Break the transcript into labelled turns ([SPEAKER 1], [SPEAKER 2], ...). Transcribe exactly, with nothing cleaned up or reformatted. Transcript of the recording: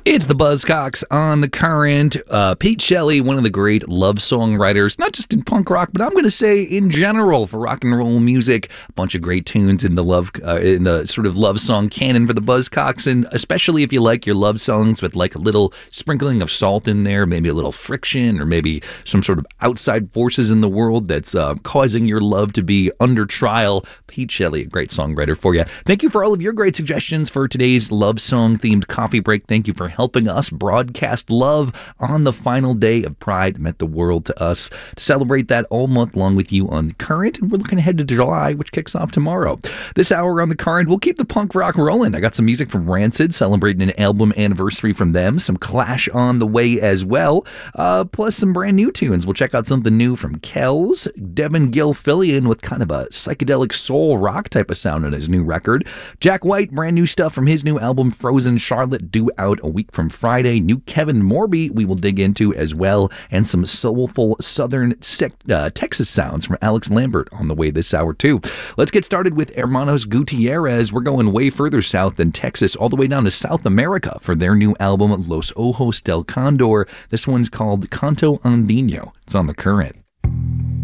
[SPEAKER 1] It's the Buzzcocks on the Current. Uh, Pete Shelley, one of the great love songwriters, not just in punk rock, but I'm going to say in general for rock and roll music. A bunch of great tunes in the love, uh, in the sort of love song canon for the Buzzcocks, and especially if you like your love songs with like a little sprinkling of salt in there, maybe a little friction, or maybe some sort of outside forces in the world that's uh, causing your love to be under trial. Pete Shelley, a great songwriter for you. Thank you for all of your great suggestions for today's love song themed coffee break. Thank you for helping us broadcast love on the final day of Pride meant the world to us. To celebrate that all month long with you on the Current, and we're looking ahead to July, which kicks off tomorrow. This hour on the Current, we'll keep the punk rock rolling. I got some music from Rancid, celebrating an album anniversary from them, some Clash on the way as well, uh, plus some brand new tunes. We'll check out something new from Kells, Devin Gilfillian with kind of a psychedelic soul rock type of sound on his new record. Jack White, brand new stuff from his new album Frozen Charlotte, due out a week from Friday. New Kevin Morby we will dig into as well, and some soulful southern sec- uh, Texas sounds from Alex Lambert on the way this hour too. Let's get started with Hermanos Gutierrez. We're going way further south than Texas, all the way down to South America for their new album Los Ojos del Condor. This one's called Canto Andino. It's on the Current.